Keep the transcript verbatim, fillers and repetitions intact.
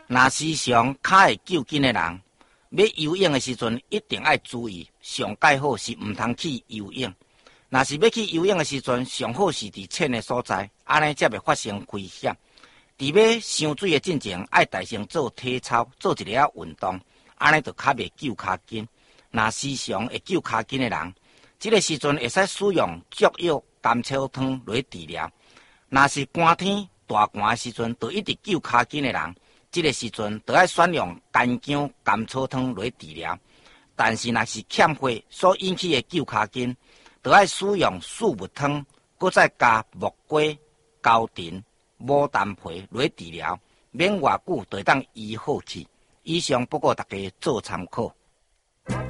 若时常骹会揪筋的人，要游泳的时阵一定要注意，上盖好是毋通去游泳。若是要去游泳的时阵，上好是伫浅的所在，安尼才袂发生危险。伫要上水的进前，爱大声做体操，做一个运动，安尼就较袂揪骹筋。若时常会揪骹筋的人，这个时阵会使使用足药甘草汤来治疗。若是寒天大寒的时阵，就一直揪骹筋的人，这个时阵就要选用干姜甘草汤来治疗。但是若是欠血所引起的揪骹筋，就要使用四物汤，搁再加木瓜、高藤、牡丹皮来治疗，免偌久就会当医好去。以上不过大家做参考。